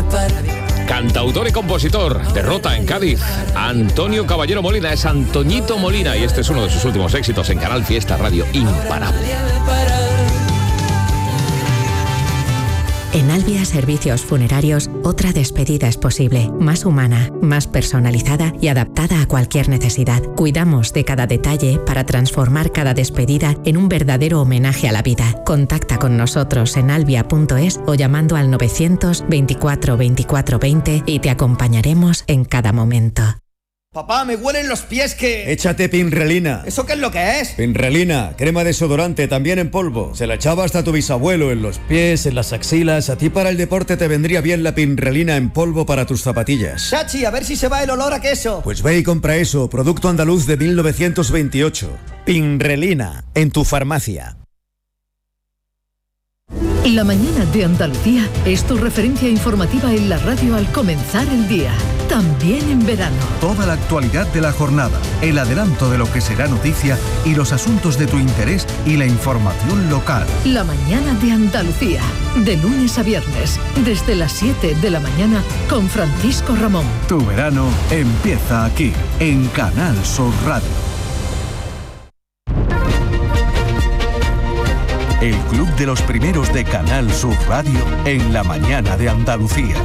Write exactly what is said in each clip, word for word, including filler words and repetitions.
Cantautor y compositor, derrota en Cádiz. Antonio Caballero Molina es Antoñito Molina y este es uno de sus últimos éxitos en Canal Fiesta Radio, Imparable. En Albia Servicios Funerarios, otra despedida es posible, más humana, más personalizada y adaptada a cualquier necesidad. Cuidamos de cada detalle para transformar cada despedida en un verdadero homenaje a la vida. Contacta con nosotros en albia punto es o llamando al novecientos veinticuatro veinticuatro veinte y te acompañaremos en cada momento. Papá, me huelen los pies que... Échate Pinrelina. ¿Eso qué es lo que es? Pinrelina, crema desodorante, también en polvo. Se la echaba hasta tu bisabuelo en los pies, en las axilas. A ti para el deporte te vendría bien la Pinrelina en polvo para tus zapatillas. Chachi, a ver si se va el olor a queso. Pues ve y compra eso, producto andaluz de mil novecientos veintiocho. Pinrelina, en tu farmacia. La mañana de Andalucía es tu referencia informativa en la radio al comenzar el día, también en verano. Toda la actualidad de la jornada, el adelanto de lo que será noticia y los asuntos de tu interés y la información local. La mañana de Andalucía, de lunes a viernes, desde las siete de la mañana con Francisco Ramón. Tu verano empieza aquí, en Canal Sur Radio. El Club de los Primeros de Canal Sur Radio en la mañana de Andalucía.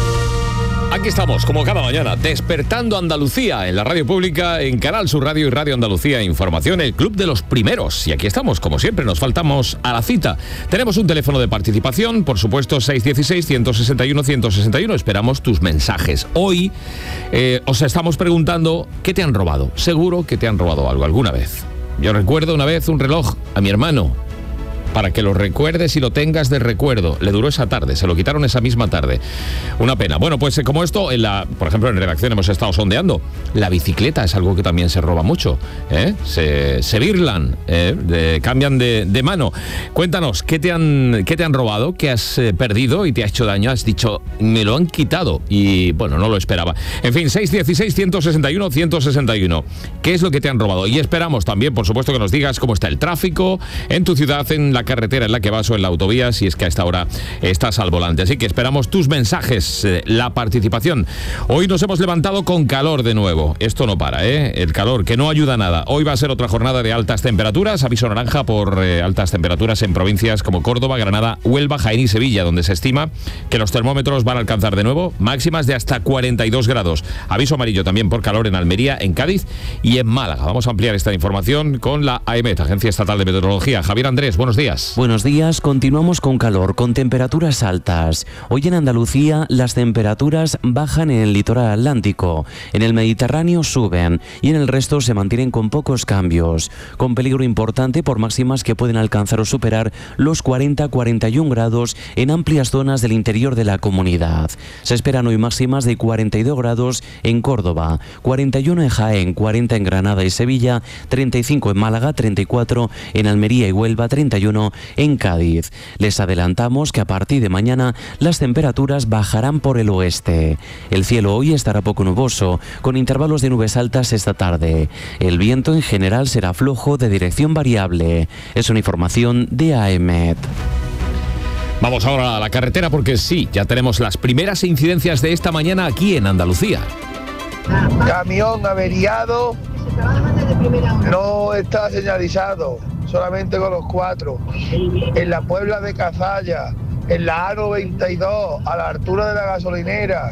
Aquí estamos, como cada mañana, despertando Andalucía en la radio pública, en Canal Sur Radio y Radio Andalucía Información, el Club de los Primeros. Y aquí estamos, como siempre, nos faltamos a la cita. Tenemos un teléfono de participación, por supuesto, seis uno seis, uno seis uno, uno seis uno. Esperamos tus mensajes. Hoy eh, os estamos preguntando, ¿qué te han robado? Seguro que te han robado algo alguna vez. Yo recuerdo una vez un reloj a mi hermano, para que lo recuerdes y lo tengas de recuerdo. Le duró esa tarde, se lo quitaron esa misma tarde. Una pena. Bueno, pues como esto, en la, por ejemplo, en redacción hemos estado sondeando. La bicicleta es algo que también se roba mucho, ¿eh? Se, se birlan, ¿eh? de, cambian de, de mano. Cuéntanos, ¿qué te han, qué te han robado? ¿Qué has eh, perdido y te ha hecho daño? Has dicho, me lo han quitado. Y bueno, no lo esperaba. En fin, seis uno seis, uno seis uno, uno seis uno. ¿Qué es lo que te han robado? Y esperamos también, por supuesto, que nos digas cómo está el tráfico en tu ciudad, en la carretera en la que vas o en la autovía, si es que a esta hora estás al volante. Así que esperamos tus mensajes, eh, la participación. Hoy nos hemos levantado con calor de nuevo. Esto no para, ¿eh? El calor, que no ayuda a nada. Hoy va a ser otra jornada de altas temperaturas. Aviso naranja por eh, altas temperaturas en provincias como Córdoba, Granada, Huelva, Jaén y Sevilla, donde se estima que los termómetros van a alcanzar de nuevo máximas de hasta cuarenta y dos grados. Aviso amarillo también por calor en Almería, en Cádiz y en Málaga. Vamos a ampliar esta información con la A E M E T, Agencia Estatal de Meteorología. Javier Andrés, buenos días. Buenos días, continuamos con calor, con temperaturas altas. Hoy en Andalucía las temperaturas bajan en el litoral atlántico, en el Mediterráneo suben y en el resto se mantienen con pocos cambios, con peligro importante por máximas que pueden alcanzar o superar los cuarenta a cuarenta y un grados en amplias zonas del interior de la comunidad. Se esperan hoy máximas de cuarenta y dos grados en Córdoba, cuarenta y uno en Jaén, cuarenta en Granada y Sevilla, treinta y cinco en Málaga, treinta y cuatro en Almería y Huelva, treinta y uno en Cádiz. Les adelantamos que a partir de mañana las temperaturas bajarán por el oeste. El cielo hoy estará poco nuboso, con intervalos de nubes altas esta tarde. El viento en general será flojo de dirección variable. Es una información de A E M E T. Vamos ahora a la carretera porque sí, ya tenemos las primeras incidencias de esta mañana aquí en Andalucía. Camión averiado, no está señalizado, solamente con los cuatro. En la Puebla de Cazalla, en la A noventa y dos, a la altura de la gasolinera.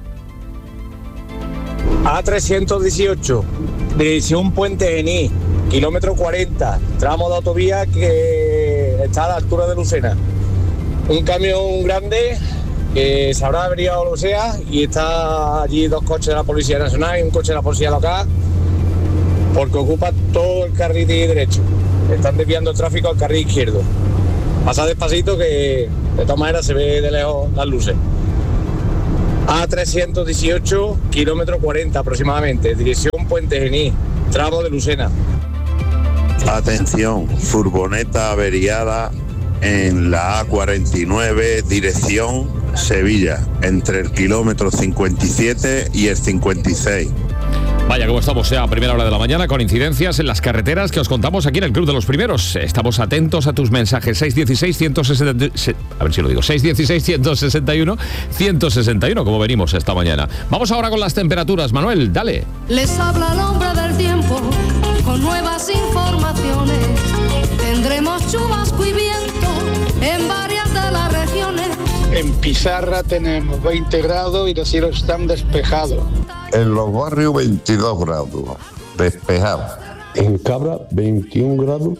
A trescientos dieciocho, dirección Puente Genil, kilómetro cuarenta, tramo de autovía que está a la altura de Lucena. Un camión grande que se habrá averiado o lo sea, y está allí dos coches de la Policía Nacional y un coche de la Policía Local, porque ocupa todo el carril derecho. Están desviando el tráfico al carril izquierdo. Pasa despacito que de todas maneras se ve de lejos las luces. A trescientos dieciocho, kilómetro cuarenta aproximadamente, dirección Puente Genil, tramo de Lucena. Atención, furgoneta averiada en la A cuarenta y nueve, dirección Sevilla, entre el kilómetro cincuenta y siete y el cincuenta y seis. Vaya, como estamos ya a primera hora de la mañana con incidencias en las carreteras que os contamos aquí en el Club de los Primeros. Estamos atentos a tus mensajes. seis uno seis, uno seis cero, a ver si lo digo, seis uno seis, uno seis uno, uno seis uno, como venimos esta mañana. Vamos ahora con las temperaturas. Manuel, dale. Les habla el hombre del tiempo con nuevas informaciones. Tendremos chubasco y viento en varias de las regiones. En Pizarra tenemos veinte grados y los cielos están despejados. En los barrios veintidós grados, despejado. En Cabra veintiún grados,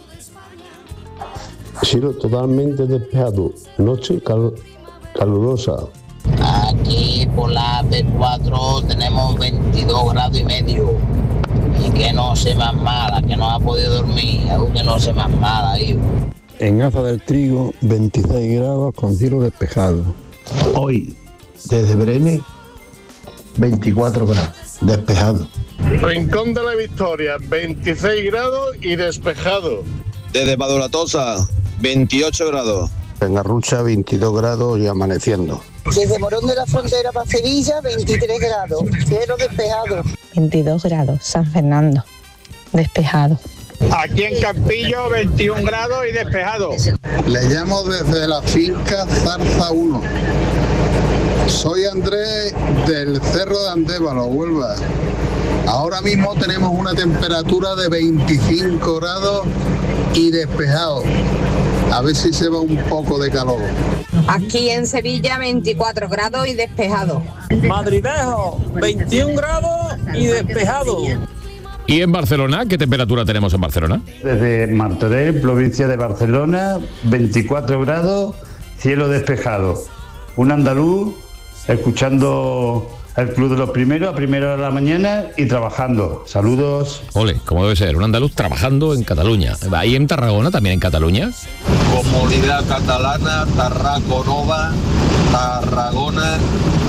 cielo totalmente despejado, noche cal- calurosa. Aquí por la B cuatro tenemos veintidós grados y medio. Y que no se más mala, que no ha podido dormir, algo que no se más mala, hijo. En Aza del Trigo, veintiséis grados con cielo despejado. Hoy, desde Brenes, veinticuatro grados, despejado. Rincón de la Victoria, veintiséis grados y despejado. Desde Paduratosa, veintiocho grados. En Arrucha, veintidós grados y amaneciendo. Desde Morón de la Frontera para Sevilla, veintitrés grados, cielo despejado. veintidós grados, San Fernando, despejado. Aquí en Campillo, veintiún grados y despejado. Le llamo desde la finca Zarza uno. Soy Andrés del Cerro de Andévalo, Huelva. Ahora mismo tenemos una temperatura de veinticinco grados y despejado. A ver si se va un poco de calor. Aquí en Sevilla, veinticuatro grados y despejado. Madrilejo, veintiún grados y despejado. ¿Y en Barcelona? ¿Qué temperatura tenemos en Barcelona? Desde Martorell, provincia de Barcelona, veinticuatro grados, cielo despejado. Un andaluz escuchando el Club de los Primeros a primera hora de la mañana y trabajando. Saludos. Ole, como debe ser, un andaluz trabajando en Cataluña. ¿Ahí en Tarragona, también en Cataluña? Comunidad Catalana, Tarraconova, Tarragona,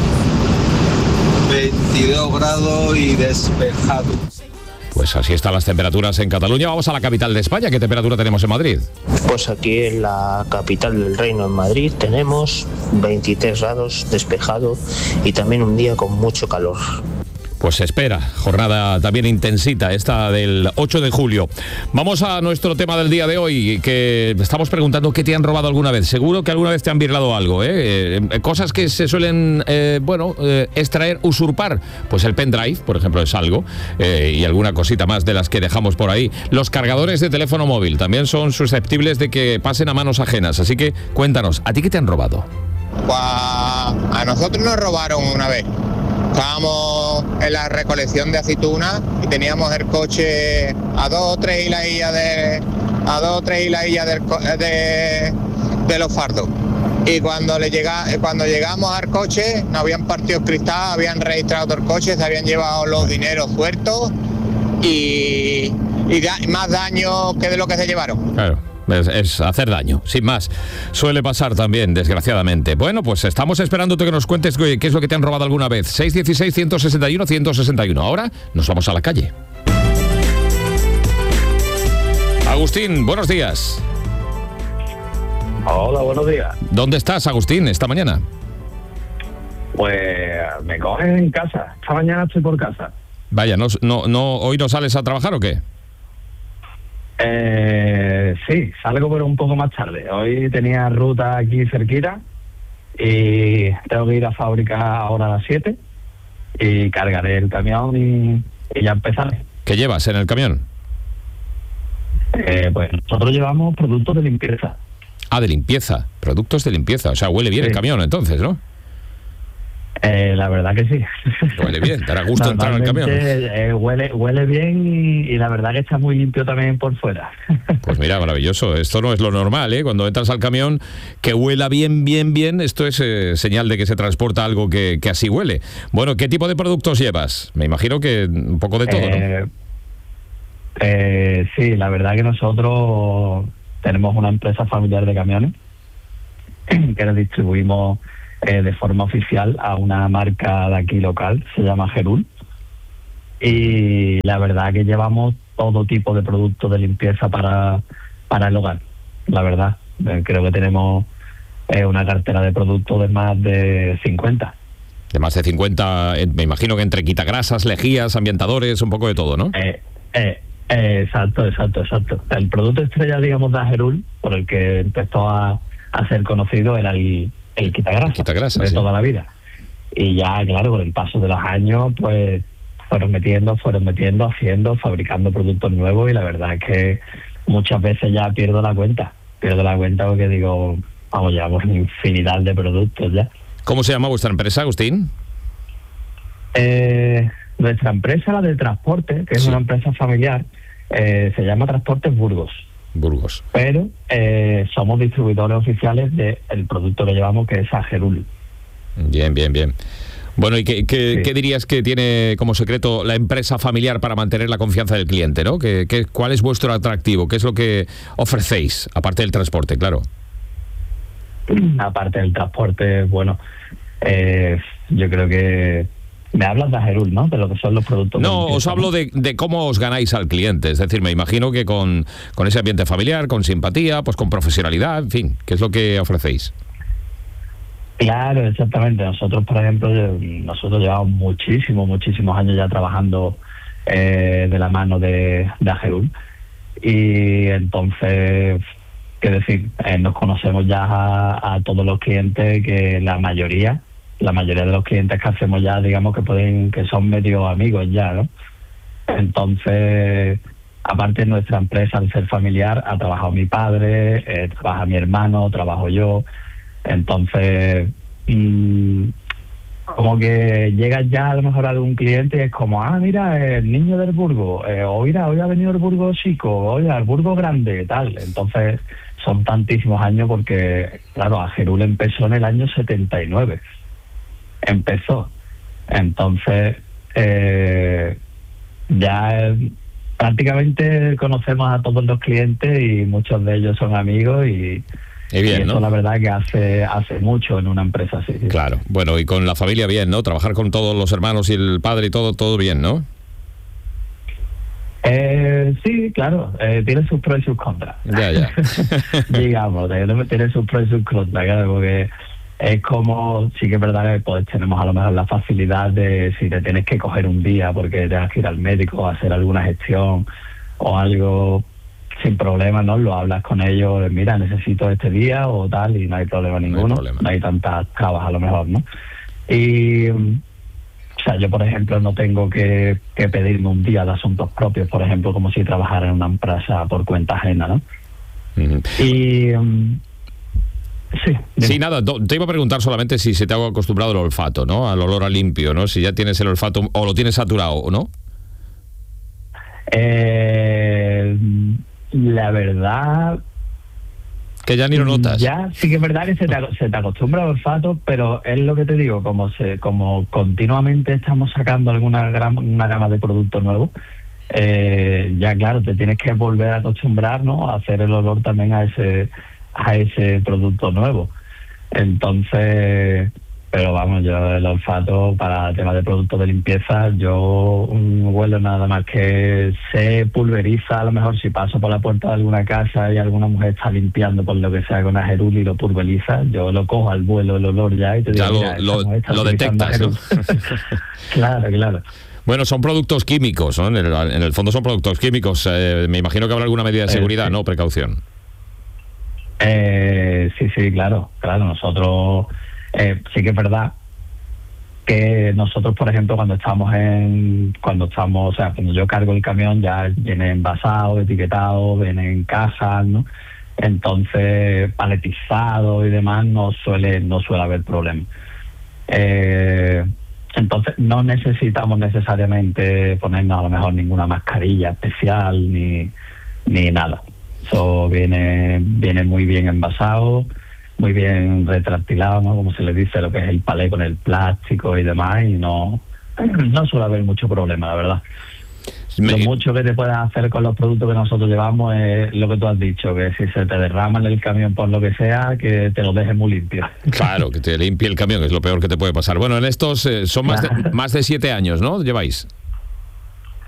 veintidós grados y despejado. Pues así están las temperaturas en Cataluña. Vamos a la capital de España. ¿Qué temperatura tenemos en Madrid? Pues aquí en la capital del reino, en Madrid, tenemos veintitrés grados, despejado y también un día con mucho calor. Pues se espera, jornada también intensita, esta del ocho de julio. Vamos a nuestro tema del día de hoy, que estamos preguntando qué te han robado alguna vez. Seguro que alguna vez te han birlado algo, ¿eh? Eh, cosas que se suelen, eh, bueno, eh, extraer, usurpar. Pues el pendrive, por ejemplo, es algo, eh, y alguna cosita más de las que dejamos por ahí. Los cargadores de teléfono móvil también son susceptibles de que pasen a manos ajenas, así que cuéntanos, ¿a ti qué te han robado? Pues a nosotros nos robaron una vez. Estábamos en la recolección de aceitunas y teníamos el coche a dos o tres hiladillas de a dos o tres hiladillas del co- de, de los fardos. Y cuando le llega, cuando llegamos al coche, nos habían partido el cristal, habían registrado todo el coche, se habían llevado los dineros sueltos y, y da, más daño que de lo que se llevaron. Claro. Es, es hacer daño, sin más. Suele pasar también, desgraciadamente. Bueno, pues estamos esperándote que nos cuentes qué es lo que te han robado alguna vez. seis uno seis, uno seis uno, uno seis uno. Ahora nos vamos a la calle. Agustín, buenos días. Hola, buenos días. ¿Dónde estás, Agustín, esta mañana? Pues me cogen en casa. Esta mañana estoy por casa. Vaya, ¿no, no, no, ¿hoy no sales a trabajar o qué? Eh, sí, salgo pero un poco más tarde. Hoy tenía ruta aquí cerquita y tengo que ir a fábrica ahora a las siete y cargaré el camión y, y ya empezaré. ¿Qué llevas en el camión? Eh, pues nosotros llevamos productos de limpieza. Ah, de limpieza, productos de limpieza. O sea, huele bien sí. El camión entonces, ¿no? Eh, la verdad que sí. Huele bien, te dará gusto entrar al camión. Eh, huele, huele bien y, y la verdad que está muy limpio también por fuera. Pues mira, maravilloso. Esto no es lo normal, ¿eh? Cuando entras al camión, que huela bien, bien, bien, esto es eh, señal de que se transporta algo que, que así huele. Bueno, ¿qué tipo de productos llevas? Me imagino que un poco de todo, eh, ¿no? Eh, sí, la verdad que nosotros tenemos una empresa familiar de camiones que le distribuimos Eh, de forma oficial a una marca de aquí local, se llama Gerul, y la verdad que llevamos todo tipo de productos de limpieza para, para el hogar, la verdad. Eh, creo que tenemos eh, una cartera de productos de más de cincuenta. De más de cincuenta, me imagino que entre quitagrasas, lejías, ambientadores, un poco de todo, ¿no? Eh, eh, eh, exacto, exacto, exacto. El producto estrella, digamos, de Agerul, por el que empezó a, a ser conocido, era el, el quitagrasa, quitagrasa de sí. toda la vida. Y ya, claro, con el paso de los años, pues fueron metiendo, fueron metiendo, haciendo, fabricando productos nuevos, y la verdad es que muchas veces ya pierdo la cuenta. Pierdo la cuenta porque digo, vamos, llevamos infinidad de productos ya. ¿Cómo se llama vuestra empresa, Agustín? Eh, nuestra empresa, la de transporte, que es sí. una empresa familiar, eh, se llama Transportes Burgos. Burgos. Pero eh, somos distribuidores oficiales del producto que llevamos, que es Agerul. Bien, bien, bien. Bueno, ¿y qué, qué, Sí. qué dirías que tiene como secreto la empresa familiar para mantener la confianza del cliente, ¿no? ¿Qué, qué, ¿Cuál es vuestro atractivo? ¿Qué es lo que ofrecéis, aparte del transporte, claro? Aparte del transporte, bueno, eh, yo creo que... Me hablas de Agerul, ¿no? De lo que son los productos. No, os hablo de, de cómo os ganáis al cliente. Es decir, me imagino que con, con ese ambiente familiar, con simpatía, pues con profesionalidad, en fin, ¿qué es lo que ofrecéis? Claro, exactamente. Nosotros, por ejemplo, nosotros llevamos muchísimos, muchísimos años ya trabajando eh, de la mano de, de Agerul. Y entonces, qué decir, eh, nos conocemos ya a, a todos los clientes, que la mayoría, la mayoría de los clientes que hacemos ya, digamos que pueden, que son medio amigos ya, ¿no? Entonces, aparte de nuestra empresa, al ser familiar, ha trabajado mi padre, eh, trabaja mi hermano, trabajo yo. Entonces, mmm, como que llegas ya a lo mejor a algún cliente y es como, ah, mira, el niño del Burgo, eh, o mira, hoy ha venido el Burgo chico, oye, el Burgo grande, tal. Entonces, son tantísimos años porque, claro, Agerul empezó en el año setenta y nueve. Empezó. Entonces, eh, ya eh, prácticamente conocemos a todos los clientes y muchos de ellos son amigos y... Y bien, y eso, ¿no? La verdad que hace hace mucho en una empresa así. Sí. Claro, bueno, y con la familia bien, ¿no? Trabajar con todos los hermanos y el padre y todo, todo bien, ¿no? Eh, sí, claro, eh, tiene sus pros y sus contras. Ya, ya. Digamos, eh, tiene sus pros y sus contras, claro, porque es como, sí que es verdad que pues, tenemos a lo mejor la facilidad de si te tienes que coger un día porque tengas que ir al médico a hacer alguna gestión o algo... sin problema, ¿no? Lo hablas con ellos, mira, necesito este día o tal, y no hay problema ninguno, no hay, problema. No hay tantas trabas a lo mejor, ¿no? Y, o sea, yo, por ejemplo, no tengo que, que pedirme un día de asuntos propios, por ejemplo, como si trabajara en una empresa por cuenta ajena, ¿no? Uh-huh. Y... Um, sí. Sí, nada, te iba a preguntar solamente si se te ha acostumbrado el olfato, ¿no? Al olor a limpio, ¿no? Si ya tienes el olfato o lo tienes saturado, ¿no? Eh... La verdad... Que ya ni lo notas. Ya, sí que es verdad que se te, se te acostumbra al olfato, pero es lo que te digo, como se como continuamente estamos sacando alguna gama, una gama de productos nuevos, eh, ya claro, te tienes que volver a acostumbrar, ¿no? A hacer el olor también a ese, a ese producto nuevo. Entonces... Pero vamos, yo el olfato para temas de productos de limpieza, yo um, huelo nada más que se pulveriza, a lo mejor si paso por la puerta de alguna casa y alguna mujer está limpiando por lo que sea con Agerul y lo pulveriza, yo lo cojo al vuelo el olor ya y te digo, ya mira, lo, lo, lo detectas, ¿no? Claro, claro. Bueno, son productos químicos, ¿no? En el, en el fondo son productos químicos. Eh, me imagino que habrá alguna medida de seguridad, eh, sí. ¿no? Precaución. Eh, sí, sí, claro, claro. Nosotros... Eh, sí que es verdad que nosotros, por ejemplo, cuando estamos en, cuando estamos, o sea, cuando yo cargo el camión ya viene envasado, etiquetado, viene en cajas, ¿no? Entonces, paletizado y demás, no suele, no suele haber problema. Eh, entonces, no necesitamos necesariamente ponernos a lo mejor ninguna mascarilla especial ni, ni nada. Eso viene, viene muy bien envasado, muy bien retractilado, ¿no? Como se le dice, lo que es el palé con el plástico y demás, y no, no suele haber mucho problema, la verdad. Me... Lo mucho que te puedes hacer con los productos que nosotros llevamos es lo que tú has dicho, que si se te derrama en el camión por lo que sea, que te lo dejes muy limpio. Claro, que te limpie el camión, que es lo peor que te puede pasar. Bueno, en estos eh, son más de, más de siete años, ¿no? ¿Lleváis?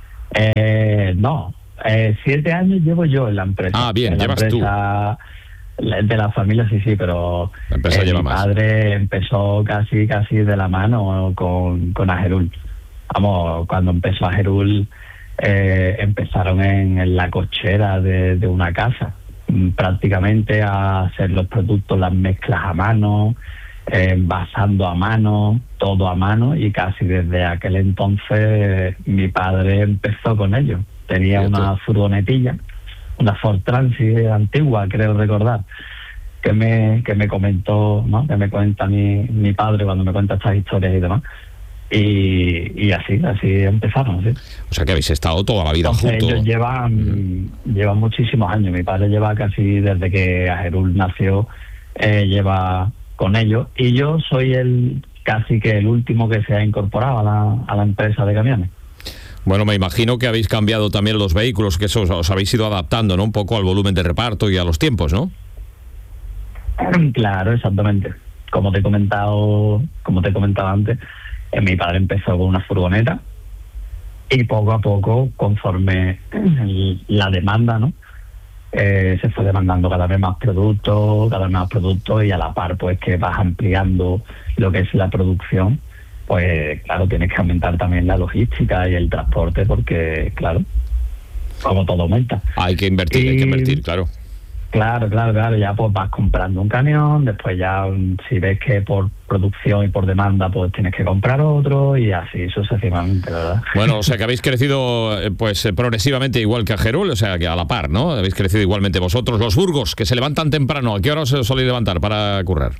Eh, no, eh, siete años llevo yo en la empresa. Ah, bien, en la llevas empresa, tú. de la familia sí, sí, pero eh, mi más. padre empezó casi casi de la mano con, con Ajerul. Vamos, cuando empezó Ajerul, eh, empezaron en, en la cochera de, de una casa, prácticamente a hacer los productos, las mezclas a mano, eh, envasando a mano, todo a mano, y casi desde aquel entonces mi padre empezó con ello. Tenía una furgonetilla, una Ford Transit antigua, creo recordar, que me que me comentó, ¿no? Que me cuenta mi, mi padre cuando me cuenta estas historias y demás. Y, y así, así empezaron, ¿sí? O sea que habéis estado toda la vida Entonces, juntos. ellos llevan, mm. llevan muchísimos años. Mi padre lleva casi desde que Ajerul nació, eh, lleva con ellos. Y yo soy el casi que el último que se ha incorporado a la, a la empresa de camiones. Bueno, me imagino que habéis cambiado también los vehículos, que eso os, os habéis ido adaptando, ¿no? Un poco al volumen de reparto y a los tiempos, ¿no? Claro, exactamente. Como te he comentado, como te he comentado antes, eh, mi padre empezó con una furgoneta y poco a poco, conforme el, la demanda, ¿no? Eh, se fue demandando cada vez más productos, cada vez más productos, y a la par, pues, que vas ampliando lo que es la producción, pues claro, tienes que aumentar también la logística y el transporte, porque claro, como todo aumenta. Hay que invertir, y, hay que invertir, claro. Claro, claro, claro, ya pues vas comprando un camión, después ya si ves que por producción y por demanda pues tienes que comprar otro, y así sucesivamente, ¿verdad? Bueno, o sea que habéis crecido pues progresivamente igual que Ajerul, o sea que a la par, ¿no? Habéis crecido igualmente vosotros. Los burgos, que se levantan temprano, ¿a qué hora os soléis levantar para currar?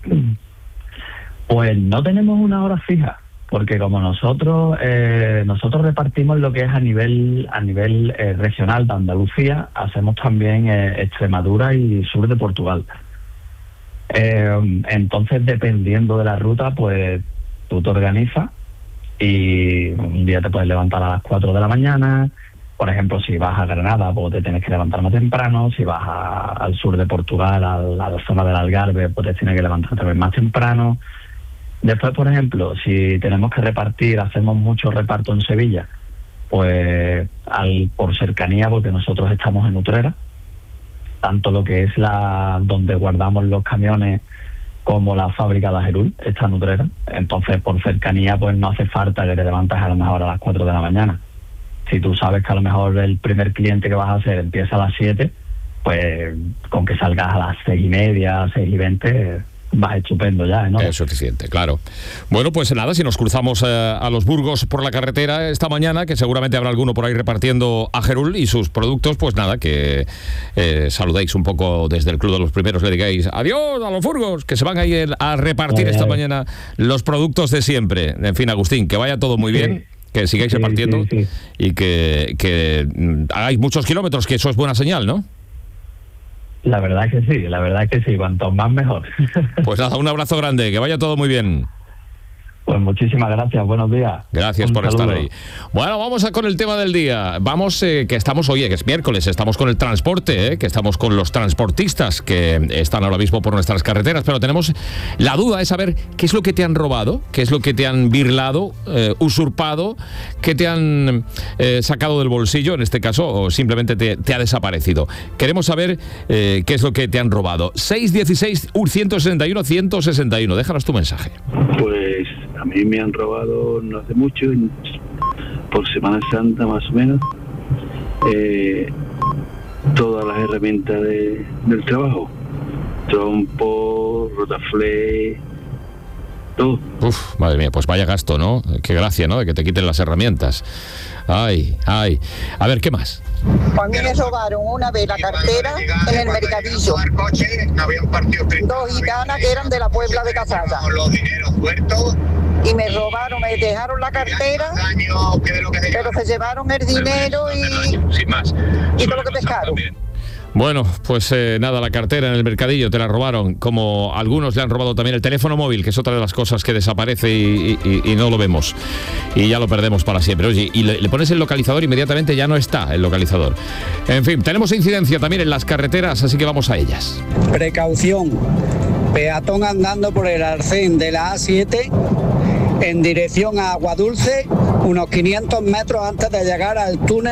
Pues no tenemos una hora fija, porque como nosotros eh, nosotros repartimos lo que es a nivel a nivel eh, regional de Andalucía, hacemos también eh, Extremadura y sur de Portugal. Eh, entonces, dependiendo de la ruta, pues tú te organizas y un día te puedes levantar a las cuatro de la mañana. Por ejemplo, si vas a Granada, pues te tienes que levantar más temprano. Si vas a, al sur de Portugal, a la, a la zona del Algarve, pues te tienes que levantar también más temprano. Después, por ejemplo, si tenemos que repartir, hacemos mucho reparto en Sevilla, pues al por cercanía, porque nosotros estamos en Utrera, tanto lo que es la donde guardamos los camiones como la fábrica de Ajerul está en Utrera. Entonces, por cercanía, pues no hace falta que te levantes a lo mejor a las cuatro de la mañana. Si tú sabes que a lo mejor el primer cliente que vas a hacer empieza a las siete, pues con que salgas a las seis y media, seis y veinte... vas estupendo ya, ¿no? Es suficiente, claro. Bueno, pues nada, si nos cruzamos eh, a los Burgos por la carretera esta mañana, que seguramente habrá alguno por ahí repartiendo Ajerul y sus productos, pues nada, que eh, saludéis un poco desde el Club de los Primeros, le digáis adiós a los Burgos, que se van a ir a repartir eh, esta mañana los productos de siempre. En fin, Agustín, que vaya todo muy sí. bien, que sigáis sí, repartiendo sí, sí. y que, que hagáis muchos kilómetros, que eso es buena señal, ¿no? La verdad que sí, la verdad que sí, cuanto más mejor. Pues nada, un abrazo grande, que vaya todo muy bien. Pues muchísimas gracias, buenos días. Gracias un por saludo. Estar ahí. Bueno, vamos a con el tema del día. Vamos, eh, que estamos hoy, que es miércoles, estamos con el transporte, eh, que estamos con los transportistas que están ahora mismo por nuestras carreteras, pero tenemos la duda de saber qué es lo que te han robado, qué es lo que te han birlado, eh, usurpado, qué te han eh, sacado del bolsillo, en este caso, o simplemente te, te ha desaparecido. Queremos saber eh, qué es lo que te han robado. seis dieciséis, ciento sesenta y uno, ciento sesenta y uno, déjanos tu mensaje. Pues a mí me han robado no hace mucho, por Semana Santa más o menos, eh, todas las herramientas de, del trabajo, trompo, rotaflé, todo. Uf, madre mía, pues vaya gasto, ¿no? Qué gracia, ¿no? De que te quiten las herramientas. Ay, ay. A ver, ¿qué más? A mí me robaron una vez la cartera en el mercadillo. Dos gitanas que eran de la Puebla de Casada. Y me robaron, me dejaron la cartera, pero se llevaron el dinero y, y todo lo que pescaron. Bueno, pues eh, nada, la cartera en el mercadillo te la robaron, como algunos le han robado también el teléfono móvil, que es otra de las cosas que desaparece y, y, y no lo vemos y ya lo perdemos para siempre. Oye, y le, le pones el localizador, inmediatamente ya no está el localizador. En fin, tenemos incidencia también en las carreteras, así que vamos a ellas. Precaución, peatón andando por el arcén de la A siete en dirección a Aguadulce, unos quinientos metros antes de llegar al túnel